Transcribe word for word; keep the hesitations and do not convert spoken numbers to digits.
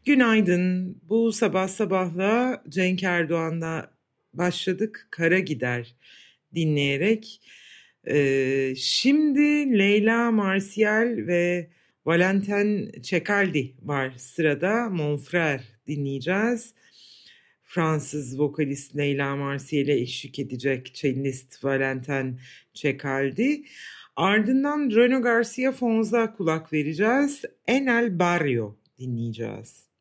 Günaydın. Bu sabah sabahla Cenk Erdoğan'la başladık. Kara Gider dinleyerek. Ee, şimdi Leyla Martial ve Valentin Cekaldi var sırada. Mon Frère dinleyeceğiz. Fransız vokalist Leyla Martial'e eşlik edecek cellist Valentin Cekaldi. Ardından Reno Garcia Fonz'a kulak vereceğiz. En el Barrio dinleyeceğiz.